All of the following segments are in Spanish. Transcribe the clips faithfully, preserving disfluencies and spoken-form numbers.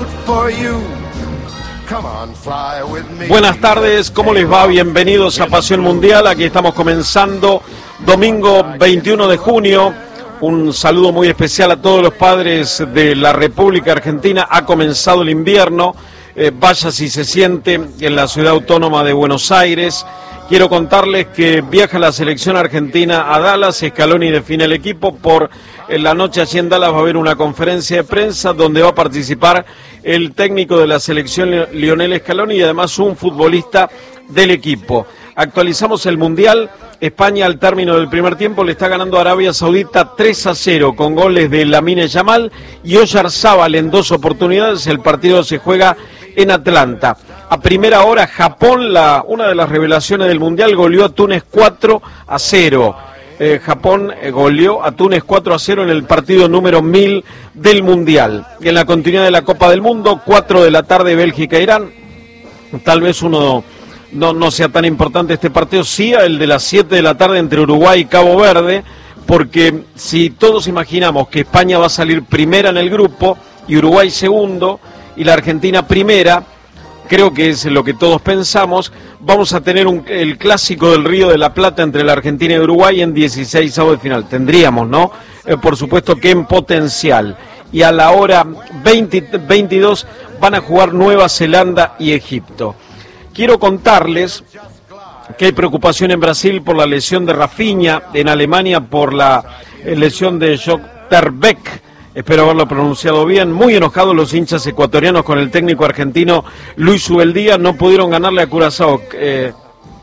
for you. Come on, fly with me. Buenas tardes, ¿cómo les va? Bienvenidos a Pasión Mundial. Aquí estamos comenzando domingo veintiuno de junio. Un saludo muy especial a todos los padres de la República Argentina. Ha comenzado el invierno. Eh, vaya si se siente en la ciudad autónoma de Buenos Aires. Quiero contarles que viaja la selección argentina a Dallas. Scaloni define el equipo. Por en la noche allí en Dallas va a haber una conferencia de prensa donde va a participar el técnico de la selección Lionel Scaloni y además un futbolista del equipo. Actualizamos el Mundial. España al término del primer tiempo le está ganando a Arabia Saudita tres a cero con goles de Lamine Yamal y Oyarzabal en dos oportunidades. El partido se juega en Atlanta. A primera hora Japón, la, una de las revelaciones del Mundial, goleó a Túnez cuatro a cero. Eh, Japón eh, goleó a Túnez cuatro a cero en el partido número mil del Mundial. Y en la continuidad de la Copa del Mundo, cuatro de la tarde Bélgica-Irán. Tal vez uno no, no sea tan importante este partido, sí el de las siete de la tarde entre Uruguay y Cabo Verde, porque si todos imaginamos que España va a salir primera en el grupo y Uruguay segundo y la Argentina primera, creo que es lo que todos pensamos, vamos a tener un, el clásico del Río de la Plata entre la Argentina y Uruguay en dieciseisavos de final. Tendríamos, ¿no? Eh, por supuesto que en potencial. Y a la hora veinte, veintidós van a jugar Nueva Zelanda y Egipto. Quiero contarles que hay preocupación en Brasil por la lesión de Rafinha, en Alemania por la eh, lesión de Schlotterbeck. Espero haberlo pronunciado bien. Muy enojados los hinchas ecuatorianos con el técnico argentino Luis Subeldía. No pudieron ganarle a Curazao. Eh,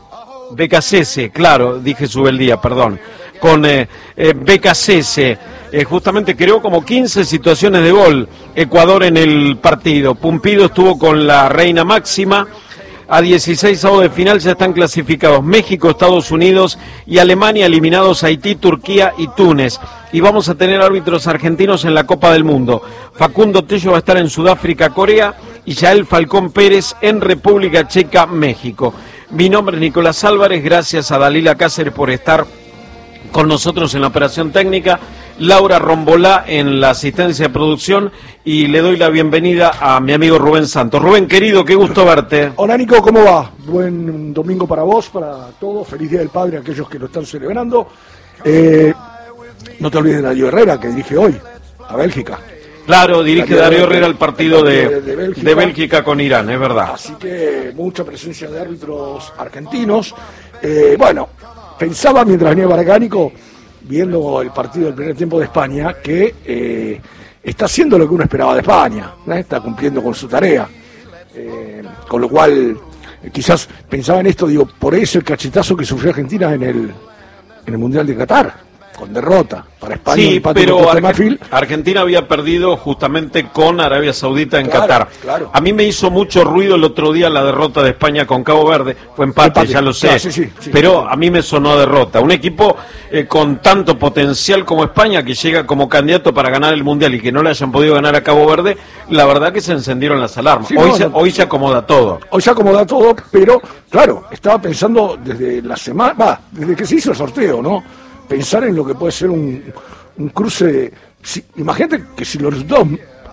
Becasese, claro, dije Subeldía, perdón. Con eh, eh, Becasese. Eh, justamente creó como quince situaciones de gol Ecuador en el partido. Pumpido estuvo con la reina máxima. A dieciseisavos de final ya están clasificados México, Estados Unidos y Alemania, eliminados Haití, Turquía y Túnez. Y vamos a tener árbitros argentinos en la Copa del Mundo. Facundo Tello va a estar en Sudáfrica, Corea, y Yael Falcón Pérez en República Checa, México. Mi nombre es Nicolás Álvarez, gracias a Dalila Cáceres por estar con nosotros en la operación técnica, Laura Rombolá en la asistencia de producción, y le doy la bienvenida a mi amigo Rubén Santos. Rubén, querido, qué gusto verte. Hola Nico, ¿cómo va? Buen domingo para vos, para todos, feliz Día del Padre a aquellos que lo están celebrando. Eh, no te olvides de Darío Herrera, que dirige hoy a Bélgica. Claro, dirige Darío, Darío Herrera el partido, partido de, de, de, Bélgica. de Bélgica con Irán, es verdad. Así que mucha presencia de árbitros argentinos. Eh, bueno, pensaba mientras venía Baracánico, viendo el partido del primer tiempo de España, que eh, está haciendo lo que uno esperaba de España, ¿no? Está cumpliendo con su tarea, eh, con lo cual eh, quizás pensaba en esto, digo, por eso el cachetazo que sufrió Argentina en el, en el Mundial de Qatar, con derrota para España. Sí, pero Arge- Argentina había perdido justamente con Arabia Saudita en claro, Qatar. Claro. A mí me hizo mucho ruido el otro día la derrota de España con Cabo Verde. Fue empate, empate. ya lo sé. Claro, sí, sí, sí, pero sí. a mí me sonó a derrota. Un equipo eh, con tanto potencial como España, que llega como candidato para ganar el Mundial y que no le hayan podido ganar a Cabo Verde, la verdad que se encendieron las alarmas. Sí, hoy, no, se, no, hoy se acomoda todo. Hoy se acomoda todo, pero claro, estaba pensando desde la semana, va, desde que se hizo el sorteo, ¿no? Pensar en lo que puede ser un, un cruce. Si, imagínate que si los dos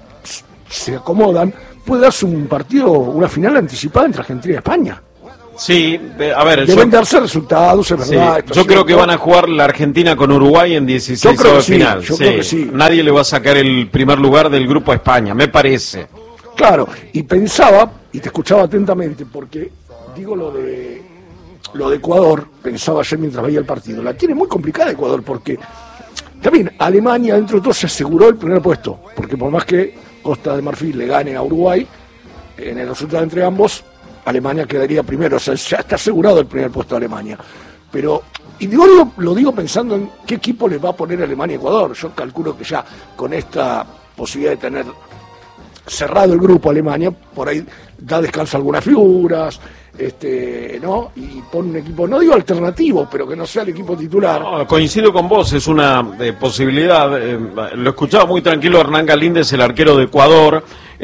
se acomodan, puede darse un partido, una final anticipada entre Argentina y España. Sí, a ver. Deben yo, darse resultados, es sí, verdad. Yo creo que van a jugar la Argentina con Uruguay en dieciséis de sí, final. Yo sí. creo que sí. Nadie le va a sacar el primer lugar del grupo a España, me parece. Claro, y pensaba, y te escuchaba atentamente, porque digo lo de. Lo de Ecuador, pensaba ayer mientras veía el partido, la tiene muy complicada Ecuador, porque también Alemania, dentro de todo, se aseguró el primer puesto, porque por más que Costa de Marfil le gane a Uruguay, en el resultado entre ambos, Alemania quedaría primero, o sea, ya está asegurado el primer puesto de Alemania. Pero, y digo, lo, lo digo pensando en qué equipo le va a poner Alemania a Ecuador. Yo calculo que ya con esta posibilidad de tener cerrado el grupo Alemania, por ahí da descanso a algunas figuras, este, ¿no? Y pone un equipo, no digo alternativo, pero que no sea el equipo titular. No, coincido con vos, es una eh, posibilidad. Eh, lo escuchaba muy tranquilo Hernán Galíndez, el arquero de Ecuador,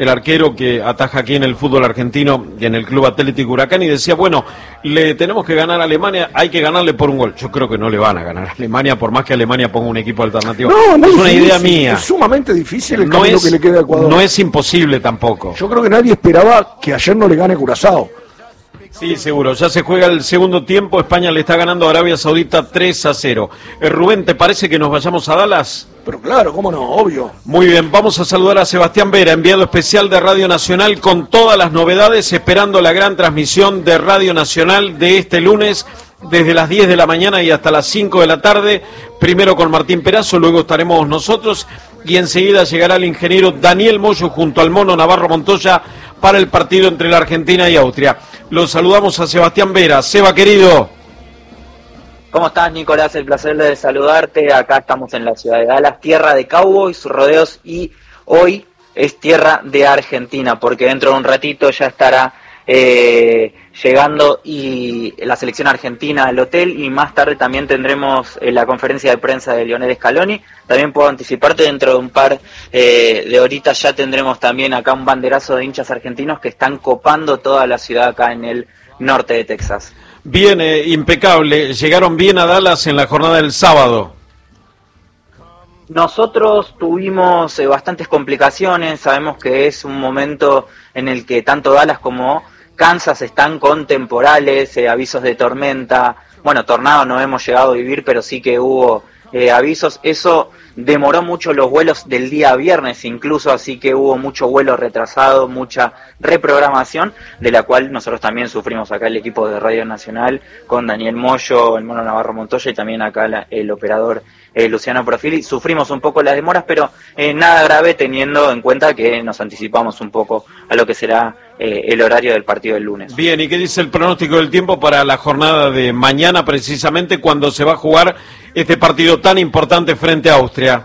el arquero que ataja aquí en el fútbol argentino y en el Club Atlético Huracán, y decía, bueno, le tenemos que ganar a Alemania, hay que ganarle por un gol. Yo creo que no le van a ganar a Alemania, por más que Alemania ponga un equipo alternativo. No, no es es una difícil, idea mía. Es sumamente difícil el no camino es, que le queda a Ecuador. No es imposible tampoco. Yo creo que nadie esperaba que ayer no le gane Curazao. Sí, seguro. Ya se juega el segundo tiempo. España le está ganando a Arabia Saudita tres a cero. Eh, Rubén, ¿te parece que nos vayamos a Dallas? Pero claro, cómo no, obvio. Muy bien, vamos a saludar a Sebastián Vera, enviado especial de Radio Nacional, con todas las novedades, esperando la gran transmisión de Radio Nacional de este lunes, desde las diez de la mañana y hasta las cinco de la tarde. Primero con Martín Perazo, luego estaremos nosotros, y enseguida llegará el ingeniero Daniel Moyo junto al mono Navarro Montoya para el partido entre la Argentina y Austria. Los saludamos a Sebastián Vera. Seba, querido. ¿Cómo estás, Nicolás? El placer de saludarte. Acá estamos en la ciudad de Dallas, tierra de cowboys, rodeos, y hoy es tierra de Argentina, porque dentro de un ratito ya estará eh, llegando y la selección argentina al hotel, y más tarde también tendremos eh, la conferencia de prensa de Lionel Scaloni. También puedo anticiparte, dentro de un par eh, de horitas ya tendremos también acá un banderazo de hinchas argentinos que están copando toda la ciudad acá en el norte de Texas. Bien, eh, impecable. Llegaron bien a Dallas en la jornada del sábado. Nosotros tuvimos eh, bastantes complicaciones. Sabemos que es un momento en el que tanto Dallas como Kansas están con temporales, eh, avisos de tormenta. Bueno, tornado no hemos llegado a vivir, pero sí que hubo eh, avisos. Eso demoró mucho los vuelos del día viernes incluso, así que hubo mucho vuelo retrasado, mucha reprogramación, de la cual nosotros también sufrimos acá el equipo de Radio Nacional, con Daniel Moyo, el mono Navarro Montoya y también acá la, el operador eh, Luciano Profili. Sufrimos un poco las demoras, pero eh, nada grave, teniendo en cuenta que nos anticipamos un poco a lo que será eh, el horario del partido del lunes. Bien, ¿y qué dice el pronóstico del tiempo para la jornada de mañana, precisamente cuando se va a jugar este partido tan importante frente a Austria?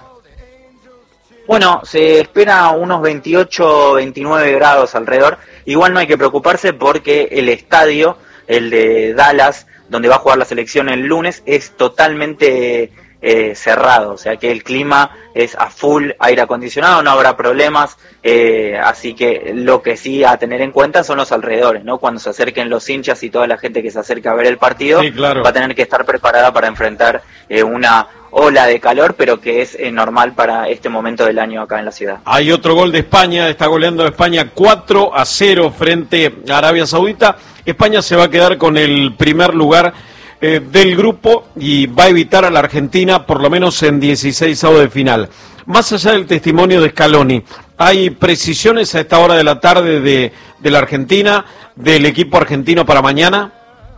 Bueno, se espera unos veintiocho, veintinueve grados alrededor. Igual no hay que preocuparse porque el estadio, el de Dallas, donde va a jugar la selección el lunes, es totalmente eh, cerrado. O sea que el clima es a full aire acondicionado, no habrá problemas. Eh, así que lo que sí a tener en cuenta son los alrededores, ¿no? Cuando se acerquen los hinchas y toda la gente que se acerca a ver el partido, sí, claro, va a tener que estar preparada para enfrentar eh, una ola de calor, pero que es eh, normal para este momento del año acá en la ciudad. Hay otro gol de España, está goleando España cuatro a cero frente a Arabia Saudita. España se va a quedar con el primer lugar eh, del grupo y va a evitar a la Argentina por lo menos en dieciseisavos de final. Más allá del testimonio de Scaloni, ¿hay precisiones a esta hora de la tarde de, de la Argentina, del equipo argentino para mañana?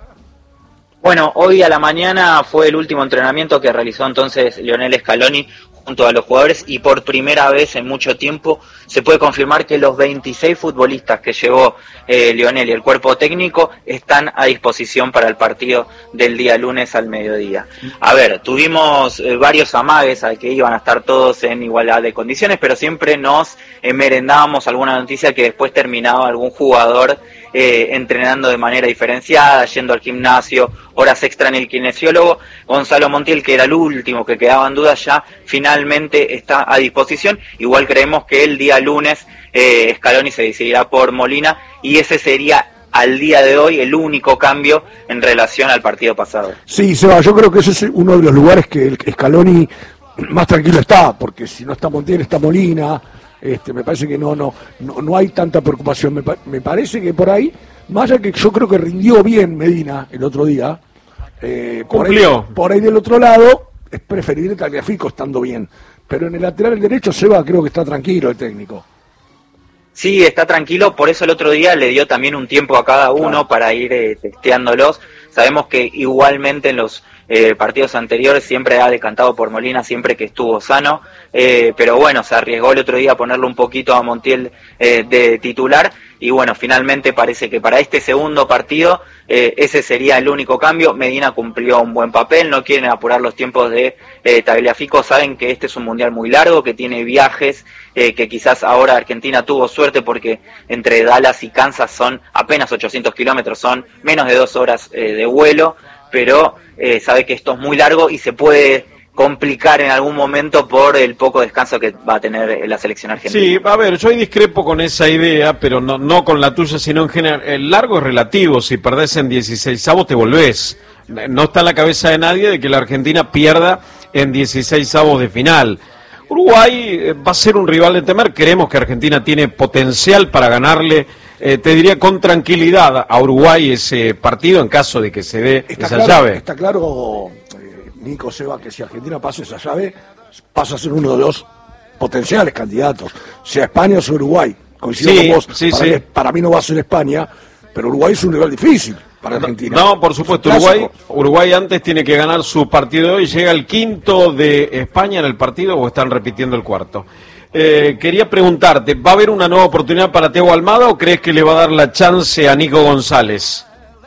Bueno, hoy a la mañana fue el último entrenamiento que realizó entonces Lionel Scaloni junto a los jugadores, y por primera vez en mucho tiempo se puede confirmar que los veintiséis futbolistas que llevó eh, Lionel y el cuerpo técnico están a disposición para el partido del día lunes al mediodía. A ver, tuvimos eh, varios amagues a que iban a estar todos en igualdad de condiciones, pero siempre nos eh, merendábamos alguna noticia que después terminaba algún jugador Eh, entrenando de manera diferenciada, yendo al gimnasio, horas extra en el kinesiólogo. Gonzalo Montiel, que era el último que quedaba en duda, ya finalmente está a disposición. Igual creemos que el día lunes eh, Scaloni se decidirá por Molina, y ese sería al día de hoy el único cambio en relación al partido pasado. Sí, Seba, yo creo que ese es uno de los lugares que el Scaloni más tranquilo está, porque si no está Montiel, está Molina. Este, me parece que no, no, no, no hay tanta preocupación. Me, me parece que por ahí, más allá que yo creo que rindió bien Medina el otro día, eh, por, ahí, por ahí del otro lado, es preferible Tagliafico estando bien. Pero en el lateral derecho, Seba, creo que está tranquilo el técnico. Sí, está tranquilo, por eso el otro día le dio también un tiempo a cada uno, claro, para ir eh, testeándolos. Sabemos que igualmente en los eh, partidos anteriores siempre ha decantado por Molina, siempre que estuvo sano, eh, pero bueno, se arriesgó el otro día a ponerle un poquito a Montiel eh, de titular, y bueno, finalmente parece que para este segundo partido eh, ese sería el único cambio. Medina cumplió un buen papel, no quieren apurar los tiempos de eh, Tagliafico, saben que este es un mundial muy largo, que tiene viajes, eh, que quizás ahora Argentina tuvo suerte porque entre Dallas y Kansas son apenas ochocientos kilómetros, son menos de dos horas eh, de vuelo, pero eh, sabe que esto es muy largo y se puede complicar en algún momento por el poco descanso que va a tener la selección argentina. Sí, a ver, yo discrepo con esa idea, pero no, no con la tuya, sino en general. El largo es relativo, si perdés en dieciseisavos te volvés. No está en la cabeza de nadie de que la Argentina pierda en dieciseisavos de final. Uruguay va a ser un rival de temer, creemos que Argentina tiene potencial para ganarle, eh, te diría con tranquilidad a Uruguay ese partido en caso de que se dé está esa claro, llave. Está claro, eh, Nico, Seba, que si Argentina pasa esa llave, pasa a ser uno de los potenciales candidatos, sea España o sea Uruguay. Coincido Sí, con vos, sí, para, sí. mí, para mí no va a ser España, pero Uruguay es un rival difícil para Argentina. No, por supuesto, Uruguay, Uruguay antes tiene que ganar su partido de hoy, llega el quinto de España en el partido o están repitiendo el cuarto. Eh, quería preguntarte, ¿va a haber una nueva oportunidad para Thiago Almada o crees que le va a dar la chance a Nico González?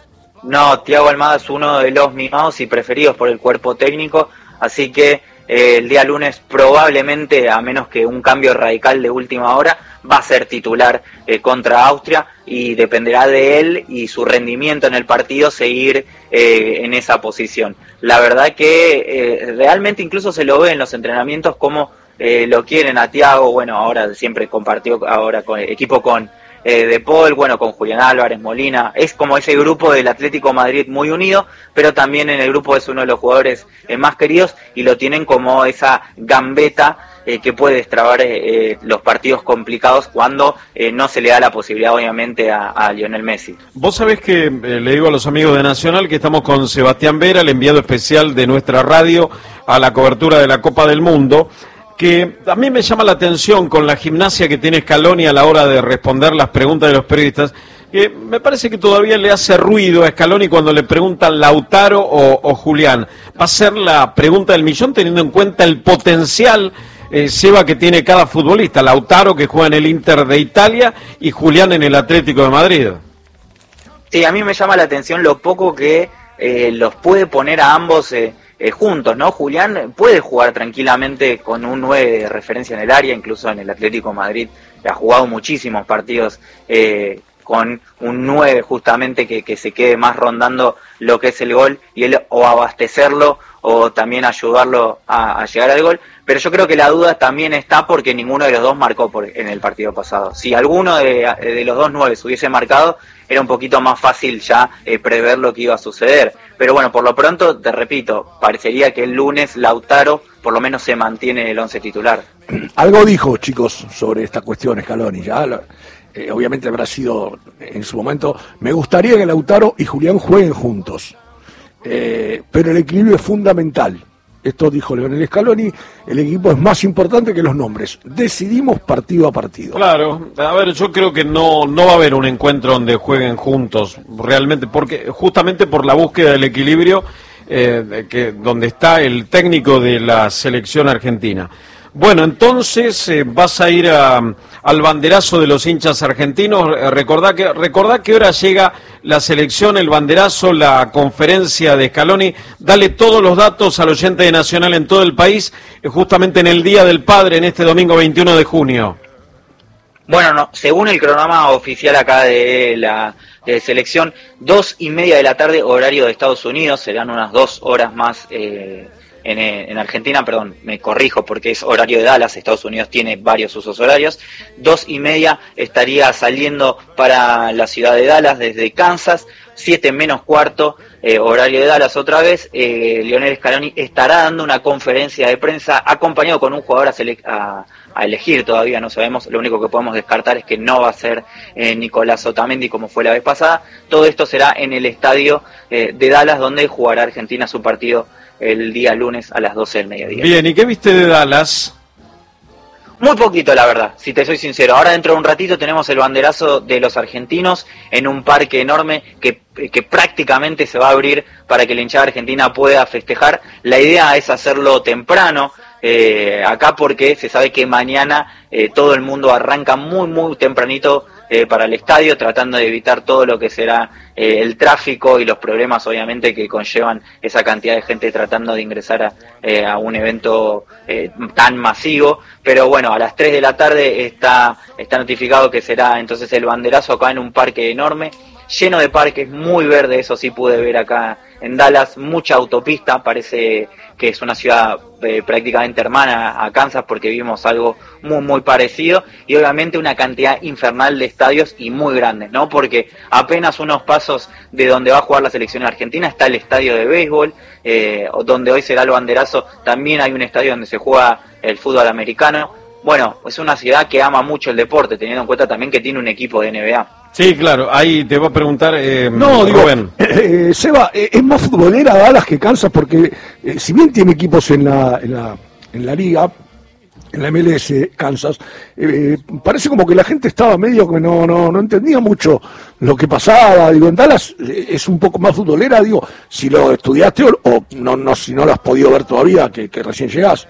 No, Thiago Almada es uno de los mimados y preferidos por el cuerpo técnico, así que eh, el día lunes probablemente, a menos que un cambio radical de última hora, va a ser titular eh, contra Austria y dependerá de él y su rendimiento en el partido seguir eh, en esa posición. La verdad que eh, realmente incluso se lo ve en los entrenamientos como eh, lo quieren a Thiago. Bueno, ahora siempre compartió ahora con equipo con eh, De Paul, bueno, con Julián Álvarez, Molina, es como ese grupo del Atlético Madrid muy unido, pero también en el grupo es uno de los jugadores eh, más queridos y lo tienen como esa gambeta Eh, que puede destrabar eh, los partidos complicados cuando eh, no se le da la posibilidad obviamente a, a Lionel Messi. Vos sabés que eh, le digo a los amigos de Nacional que estamos con Sebastián Vera, el enviado especial de nuestra radio a la cobertura de la Copa del Mundo, que a mí me llama la atención con la gimnasia que tiene Scaloni a la hora de responder las preguntas de los periodistas, que me parece que todavía le hace ruido a Scaloni cuando le preguntan Lautaro o, o Julián. Va a ser la pregunta del millón teniendo en cuenta el potencial Eh, Seba que tiene cada futbolista, Lautaro que juega en el Inter de Italia y Julián en el Atlético de Madrid. Sí, a mí me llama la atención lo poco que eh, los puede poner a ambos eh, eh, juntos, ¿no? Julián puede jugar tranquilamente con un nueve de referencia en el área, incluso en el Atlético de Madrid ha jugado muchísimos partidos eh, con un nueve justamente que, que se quede más rondando lo que es el gol y él o abastecerlo o también ayudarlo a, a llegar al gol, pero yo creo que la duda también está porque ninguno de los dos marcó por, en el partido pasado. Si alguno de, de los dos nueves hubiese marcado, era un poquito más fácil ya eh, prever lo que iba a suceder, pero bueno, por lo pronto, te repito, parecería que el lunes Lautaro por lo menos se mantiene en el once titular. Algo dijo, chicos, sobre esta cuestión Scaloni, ya la, eh, obviamente habrá sido en su momento, me gustaría que Lautaro y Julián jueguen juntos. Eh, pero el equilibrio es fundamental. Esto dijo Lionel Scaloni, el equipo es más importante que los nombres. Decidimos partido a partido. Claro, a ver, yo creo que no, no va a haber un encuentro donde jueguen juntos, realmente, porque justamente por la búsqueda del equilibrio eh, que donde está el técnico de la selección argentina. Bueno, entonces eh, vas a ir a, al banderazo de los hinchas argentinos. Eh, recordá que recordá qué hora llega la selección, el banderazo, la conferencia de Scaloni. Dale todos los datos al oyente de Nacional en todo el país, eh, justamente en el Día del Padre, en este domingo veintiuno de junio. Bueno, no, según el cronograma oficial acá de la de selección, dos y media de la tarde, horario de Estados Unidos, serán unas dos horas más eh, en, en Argentina, perdón, me corrijo porque es horario de Dallas, Estados Unidos tiene varios usos horarios, dos y media estaría saliendo para la ciudad de Dallas desde Kansas, siete menos cuarto, eh, horario de Dallas otra vez, eh, Lionel Scaloni estará dando una conferencia de prensa acompañado con un jugador a, sele- a, a elegir, todavía no sabemos, lo único que podemos descartar es que no va a ser eh, Nicolás Otamendi como fue la vez pasada. Todo esto será en el estadio eh, de Dallas, donde jugará Argentina su partido el día lunes a las doce del mediodía. Bien, ¿y qué viste de Dallas? Muy poquito, la verdad, si te soy sincero. Ahora dentro de un ratito tenemos el banderazo de los argentinos en un parque enorme que, que prácticamente se va a abrir para que la hinchada argentina pueda festejar. La idea es hacerlo temprano, eh, acá porque se sabe que mañana eh, todo el mundo arranca muy, muy tempranito eh, para el estadio, tratando de evitar todo lo que será eh, el tráfico y los problemas obviamente que conllevan esa cantidad de gente tratando de ingresar a, eh, a un evento eh, tan masivo. Pero bueno, a las tres de la tarde está, está notificado que será entonces el banderazo acá en un parque enorme, lleno de parques, muy verde, eso sí pude ver acá en Dallas mucha autopista, parece que es una ciudad eh, prácticamente hermana a Kansas porque vimos algo muy muy parecido, y obviamente una cantidad infernal de estadios y muy grandes, ¿no? Porque apenas unos pasos de donde va a jugar la selección argentina está el estadio de béisbol, eh, donde hoy será el banderazo, también hay un estadio donde se juega el fútbol americano. Bueno, es una ciudad que ama mucho el deporte, teniendo en cuenta también que tiene un equipo de N B A. Sí, claro, ahí te voy a preguntar, eh, no, digo, Rubén. Eh, eh, Seba, eh, es más futbolera Dallas que Kansas porque eh, si bien tiene equipos en la, en la, en la liga, en la M L S Kansas, eh, parece como que la gente estaba medio que no, no, no entendía mucho lo que pasaba. Digo, en Dallas eh, es un poco más futbolera, digo, si lo estudiaste o, o no, no, si no lo has podido ver todavía, que, que recién llegás.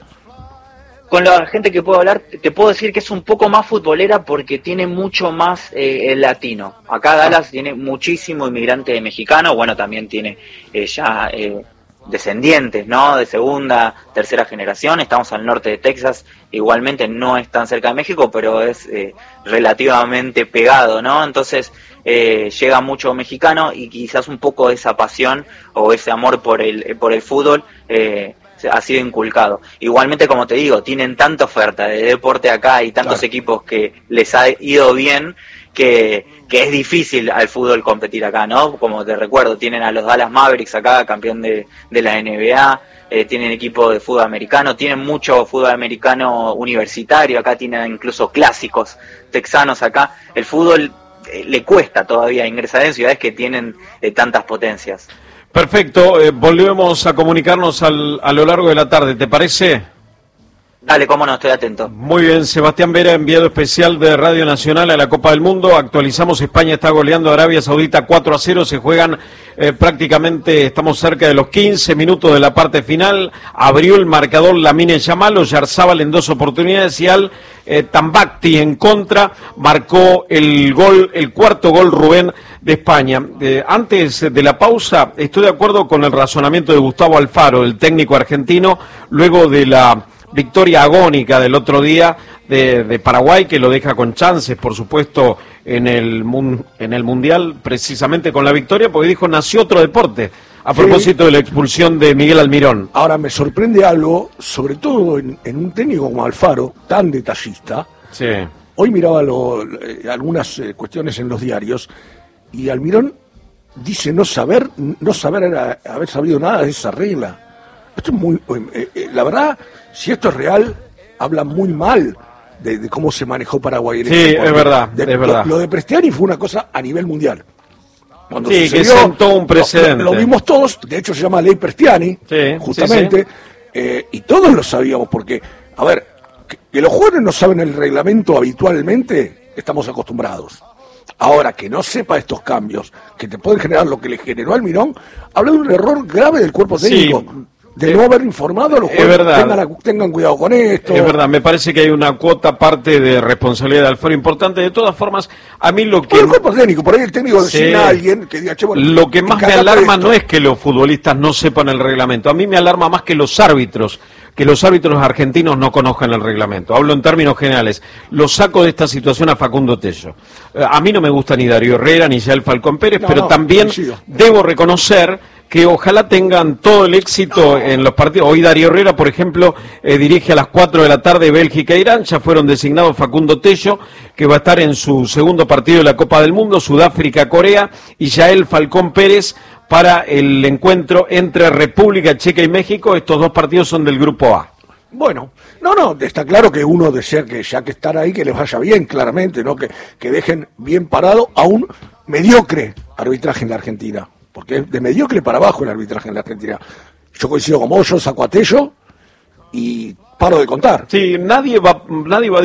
Con la gente que puedo hablar, te puedo decir que es un poco más futbolera porque tiene mucho más eh, el latino. Acá Dallas tiene muchísimo inmigrante mexicano, bueno, también tiene eh, ya eh, descendientes, ¿no? De segunda, tercera generación. Estamos al norte de Texas, igualmente no es tan cerca de México, pero es eh, relativamente pegado, ¿no? Entonces eh, llega mucho mexicano y quizás un poco esa pasión o ese amor por el, por el fútbol eh, ha sido inculcado. Igualmente, como te digo, tienen tanta oferta de deporte acá y tantos claro. equipos que les ha ido bien que, que es difícil al fútbol competir acá, ¿no? Como te recuerdo, tienen a los Dallas Mavericks acá, campeón de, de la N B A, eh, tienen equipo de fútbol americano, tienen mucho fútbol americano universitario, acá tienen incluso clásicos texanos acá. El fútbol eh, le cuesta todavía ingresar en ciudades que tienen eh, tantas potencias. Perfecto, eh, volvemos a comunicarnos al, a lo largo de la tarde, ¿te parece? Dale, cómo no, estoy atento. Muy bien, Sebastián Vera, enviado especial de Radio Nacional a la Copa del Mundo. Actualizamos, España está goleando a Arabia Saudita cuatro a cero, se juegan eh, prácticamente, estamos cerca de los quince minutos de la parte final. Abrió el marcador Lamine Yamal, Oyarzábal en dos oportunidades y al eh, Tambacti en contra marcó el gol, el cuarto gol Rubén de España. Eh, antes de la pausa, estoy de acuerdo con el razonamiento de Gustavo Alfaro, el técnico argentino, luego de la victoria agónica del otro día de, de Paraguay, que lo deja con chances, por supuesto, en el, en el Mundial, precisamente con la victoria, porque dijo, nació otro deporte, a sí. propósito de la expulsión de Miguel Almirón. Ahora, me sorprende algo, sobre todo en, en un técnico como Alfaro, tan detallista. Sí. Hoy miraba lo, eh, algunas eh, cuestiones en los diarios, y Almirón dice no saber, no saber era, haber sabido nada de esa regla. Esto es muy, eh, eh, la verdad, si esto es real, habla muy mal de, de cómo se manejó Paraguay. En sí, este es verdad, de, es verdad. Lo, lo de Prestiani fue una cosa a nivel mundial. Cuando sí, sucedió, que sentó un precedente. Lo, lo vimos todos, de hecho se llama Ley Prestiani, sí, justamente, sí, sí. Eh, y todos lo sabíamos, porque, a ver, que, que los jugadores no saben el reglamento habitualmente, estamos acostumbrados. Ahora, que no sepa estos cambios, que te pueden generar lo que le generó Almirón, habla de un error grave del cuerpo técnico. Sí. De no haber informado a los jugadores, tengan, tengan cuidado con esto. Es verdad, me parece que hay una cuota parte de responsabilidad de Alfaro importante. De todas formas, a mí lo que... Por el cuerpo técnico, por ahí el técnico sí. designa a alguien que diga, che, bueno, lo que más me alarma no es que los futbolistas no sepan el reglamento, a mí me alarma más que los árbitros, que los árbitros argentinos no conozcan el reglamento. Hablo en términos generales. Lo saco de esta situación a Facundo Tello. A mí no me gusta ni Darío Herrera ni Yael Falcón Pérez, no, pero no, también coincido. Debo reconocer que ojalá tengan todo el éxito en los partidos. Hoy Darío Herrera, por ejemplo, eh, dirige a las cuatro de la tarde Bélgica e Irán. Ya fueron designados Facundo Tello, que va a estar en su segundo partido de la Copa del Mundo, Sudáfrica-Corea, y Yael Falcón Pérez para el encuentro entre República Checa y México. Estos dos partidos son del Grupo A. Bueno, no, no, está claro que uno desea que ya que estar ahí, que les vaya bien, claramente, ¿no? Que, que dejen bien parado a un mediocre arbitraje en la Argentina. Porque es de mediocre para abajo el arbitraje en la Argentina. Yo coincido con vos, yo saco a Tello y paro de contar. Sí, nadie va, nadie va